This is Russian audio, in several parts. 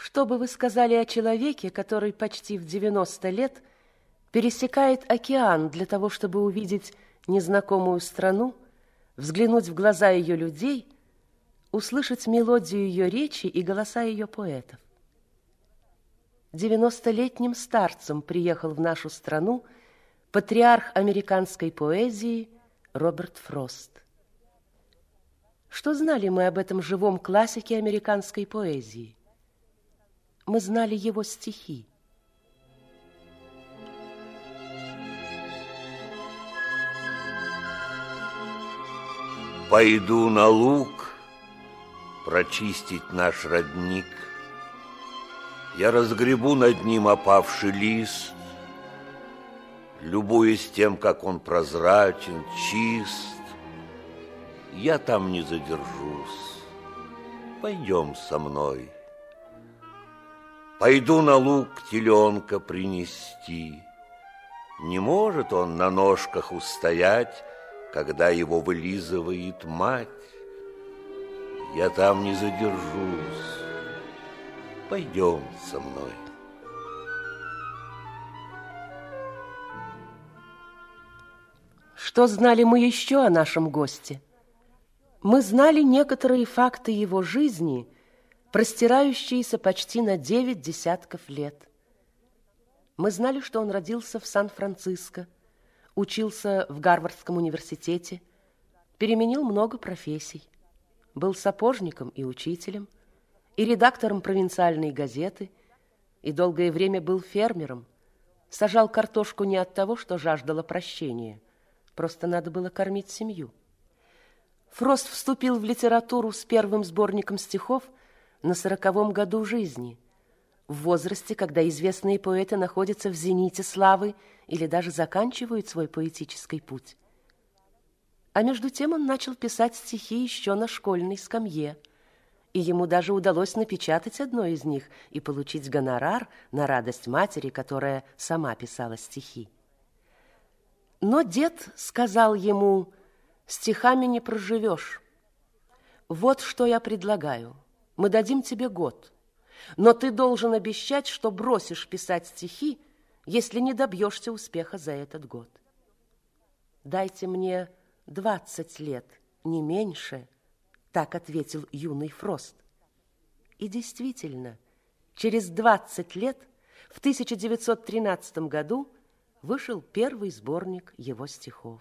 Что бы вы сказали о человеке, который почти в 90 лет пересекает океан для того, чтобы увидеть незнакомую страну, взглянуть в глаза ее людей, услышать мелодию ее речи и голоса ее поэтов? 90-летним старцем приехал в нашу страну патриарх американской поэзии Роберт Фрост. Что знали мы об этом живом классике американской поэзии? Мы знали его стихи. Пойду на луг прочистить наш родник. Я разгребу над ним опавший лист, любуясь тем, как он прозрачен, чист. Я там не задержусь. Пойдем со мной. Пойду на луг теленка принести. Не может он на ножках устоять, когда его вылизывает мать. Я там не задержусь. Пойдем со мной. Что знали мы еще о нашем госте? Мы знали некоторые факты его жизни, простирающиеся почти на 9 десятков лет. Мы знали, что он родился в Сан-Франциско, учился в Гарвардском университете, переменил много профессий, был сапожником и учителем, и редактором провинциальной газеты, и долгое время был фермером, сажал картошку не от того, что жаждало прощения, просто надо было кормить семью. Фрост вступил в литературу с первым сборником стихов на 40-м году жизни, в возрасте, когда известные поэты находятся в зените славы или даже заканчивают свой поэтический путь. А между тем он начал писать стихи еще на школьной скамье, и ему даже удалось напечатать одно из них и получить гонорар на радость матери, которая сама писала стихи. Но дед сказал ему: «Стихами не проживешь. Вот что я предлагаю. Мы дадим тебе год, но ты должен обещать, что бросишь писать стихи, если не добьешься успеха за этот год. Дайте мне 20 лет, не меньше», — так ответил юный Фрост. И действительно, через 20 лет, в 1913 году, вышел первый сборник его стихов.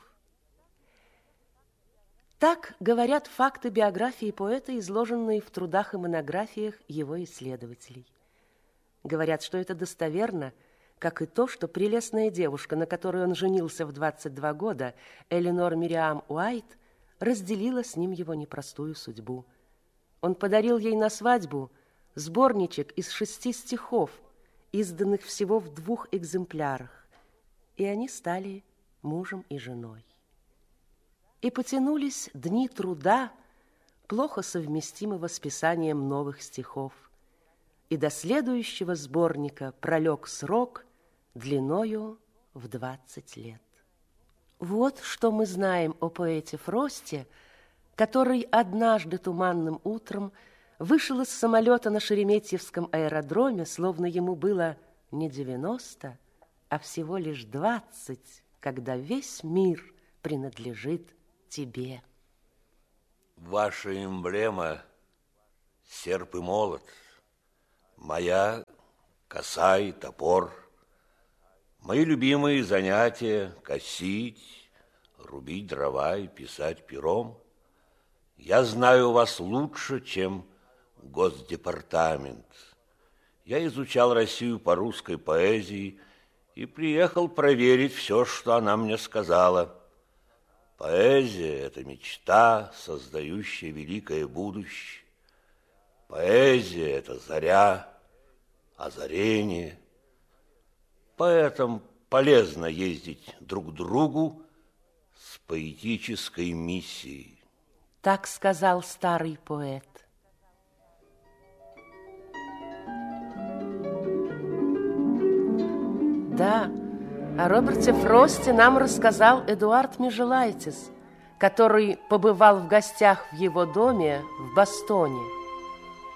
Так говорят факты биографии поэта, изложенные в трудах и монографиях его исследователей. Говорят, что это достоверно, как и то, что прелестная девушка, на которой он женился в 22 года, Эленор Мириам Уайт, разделила с ним его непростую судьбу. Он подарил ей на свадьбу сборничек из 6 стихов, изданных всего в 2 экземплярах, и они стали мужем и женой. И потянулись дни труда, плохо совместимого с писанием новых стихов, и до следующего сборника пролег срок длиною в 20 лет. Вот что мы знаем о поэте Фросте, который однажды туманным утром вышел из самолета на Шереметьевском аэродроме, словно ему было не 90, а всего лишь 20, когда весь мир принадлежит тебе. Ваша эмблема — серп и молот, моя — коса и топор. Мои любимые занятия — косить, рубить дрова и писать пером. Я знаю вас лучше, чем Госдепартамент. Я изучал Россию по русской поэзии и приехал проверить все, что она мне сказала. Поэзия — это мечта, создающая великое будущее. Поэзия — это заря, озарение. Поэтому полезно ездить друг к другу с поэтической миссией. Так сказал старый поэт. Да, о Роберте Фросте нам рассказал Эдуард Межелайтис, который побывал в гостях в его доме в Бостоне.